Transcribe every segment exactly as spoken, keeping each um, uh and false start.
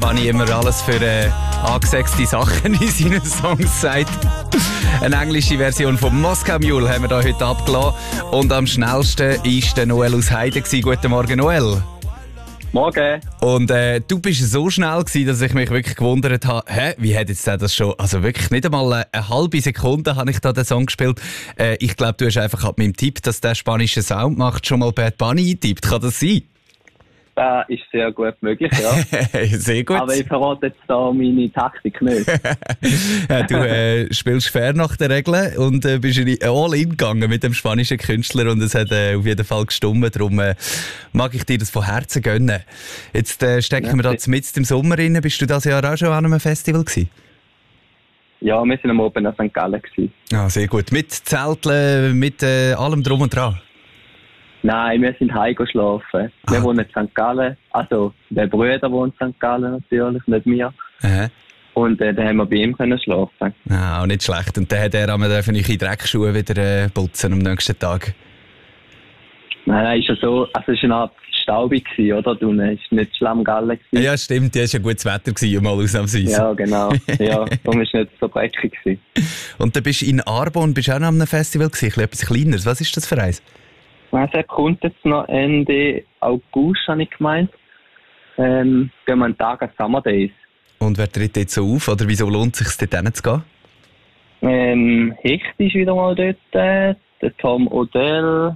Bunny immer alles für äh, angesexte Sachen in seinen Songs sagt. Eine englische Version von Moskau Mule haben wir da heute abgelassen. Und am schnellsten war der Noel aus Heide. Guten Morgen, Noel. Morgen. Und äh, du bist so schnell gewesen, dass ich mich wirklich gewundert habe, hä, wie hat jetzt der das schon, also wirklich nicht einmal eine, eine halbe Sekunde habe ich da den Song gespielt. Äh, ich glaube, du hast einfach mit meinem Tipp, dass der spanische Sound macht, schon mal Bad Bunny eintippt. Kann das sein? Das ist sehr gut möglich, ja. Sehr gut. Aber ich verrate jetzt da meine Taktik nicht. Ja, du äh, spielst fair nach den Regeln und äh, bist in all in gegangen mit dem spanischen Künstler und es hat äh, auf jeden Fall gestummt. Darum äh, mag ich dir das von Herzen gönnen. Jetzt äh, stecken ja, wir da mitten im Sommer rein. Bist du das Jahr auch schon an einem Festival gewesen? Ja, wir sind am Oben in Sankt Gallen gewesen. Ah, sehr gut. Mit Zelteln, mit äh, allem drum und dran? Nein, wir sind heim geschlafen. Ah. Wir wohnen in Sankt Gallen. Also, der Bruder wohnt in Sankt Gallen natürlich, nicht wir. Aha. Und äh, da haben wir bei ihm können schlafen. Ah, auch nicht schlecht. Und dann hat er einmal für eure Dreckschuhe wieder äh, putzen am nächsten Tag? Nein, nein, ist ja so, also es war eine Art staubig gewesen, oder? Du, es war nicht Schlammgalle gewesen. Ja, stimmt, es war ja gutes Wetter gewesen, mal ausnahmsweise. Ja, genau. Ja, darum war es nicht so dreckig gewesen. Und dann bist du in Arbon, bist du auch noch an einem Festival gewesen, etwas Kleineres. Was ist das für eins? Also, er kommt jetzt noch Ende August, habe ich gemeint. Ähm, gehen wir einen Tag an Summer Days. Und wer tritt jetzt so auf? Oder wieso lohnt es sich, dort hinzugehen? Ähm, Hecht ist wieder mal dort, äh, der Tom Odell,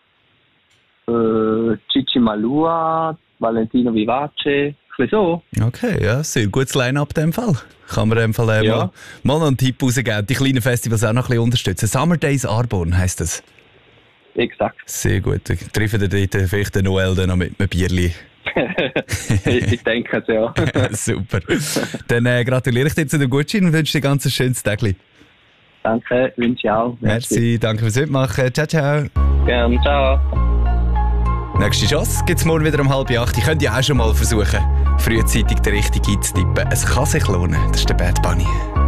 äh, Gigi Malua, Valentino Vivace, ein bisschen so. Okay, ja, sehr gutes Line-Up in dem Fall. Kann man in dem Fall äh, ja. mal, mal noch einen Tipp rausgeben. Die kleinen Festivals auch noch ein bisschen unterstützen. Summer Days Arbon heisst das. Exakt. Sehr gut. Treffen wir dort vielleicht den Noel dann noch mit einem Bierli. Ich denke es, ja. Super. Dann äh, gratuliere ich dir zu dem Gutschein und wünsche dir ganz ein schönes Tag. Danke, wünsche ich auch. Merci, Merci danke fürs Mitmachen. Ciao, ciao. Gerne, ciao. Nächste Chance gibt es morgen wieder um halb acht. Ich könnte ja auch schon mal versuchen, frühzeitig den richtigen einzutippen. Es kann sich lohnen. Das ist der Bad Bunny.